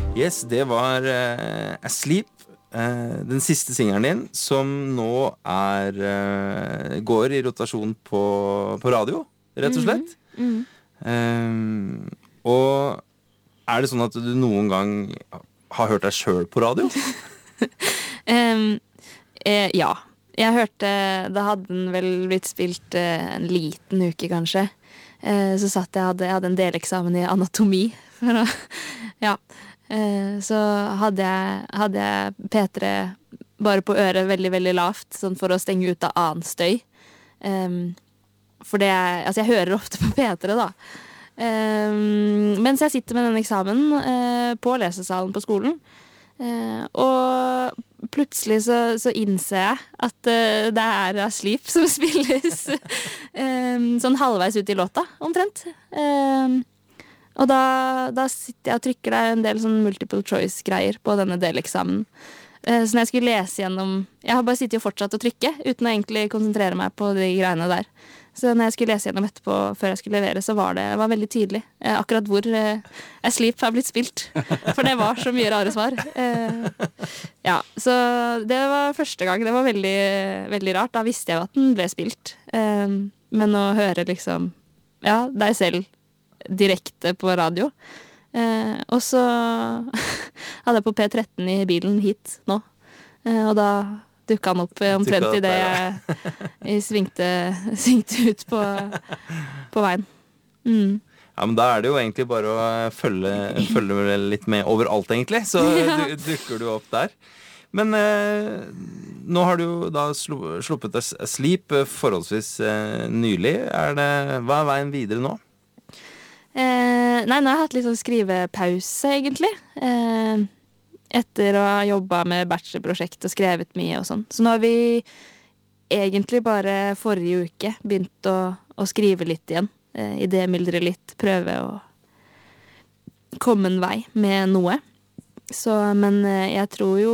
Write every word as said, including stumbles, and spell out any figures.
Yes, det var uh, Asleep, uh, den siste singelen din, som nå er, uh, går i rotasjon på, på radio, rett og slett. Mm, mm. Um, og er det sånn at du noen gang har hørt deg selv på radio? um, eh, ja. Jeg hørte, da hadde den vel blitt spilt eh, en liten uke kanskje. Eh, så satt jeg, hadde, jeg hadde en deleksamen i anatomi. For å, ja. Eh, så hadde jeg, hadde jeg P tre bare på øret veldig, veldig lavt, sånn for å stenge ut av annen støy. Um, for det, altså jeg hører ofte på P tre da. Um, mens jeg sitter med den eksamen uh, på lesesalen på skolen. Uh, og plutselig så, så innser jeg at uh, det er Asleep som spilles um, sånn halvveis ut i låta, omtrent. Um, og da, da sitter jeg og trykker der en del sånn multiple choice-greier på denne deleksamen. Uh, så når jeg skulle lese gjennom... Jeg har bare sittet og fortsatt å trykke, uten å egentlig konsentrere meg på de greiene der. Så når jeg skulle lese gjennom etterpå, før jeg skulle levere, så var det var veldig tydelig eh, akkurat hvor eh, Asleep har blitt spilt. For det var så mye rare svar. Eh, ja, så det var første gang. Det var veldig, veldig rart. Da visste jeg jo at den ble spilt. Eh, men å høre liksom, ja, deg selv direkte på radio. Eh, og så hadde jeg på P tretten i bilen hit nå. Eh, og da dukket han opp omtrent i det jeg, jeg svingte, svingte ut på, på veien. Mm. Ja, men da er det jo egentlig bare å følge, følge litt med overalt, egentlig. Så du, dukker du opp der. Men eh, nå har du jo da sluppet Asleep forholdsvis eh, nylig. Er det, hva er veien videre nå? Eh, nei, nå har jeg hatt litt sånn skrivepause, egentlig. Eh, etter å ha jobbet med bachelorprosjekt og skrevet mye og sånn. Så nå har vi egentlig bare forrige uke begynt å, å skrive litt igjen. Eh, idémyldre litt, prøve å komme en vei med noe. Så, men eh, jeg tror jo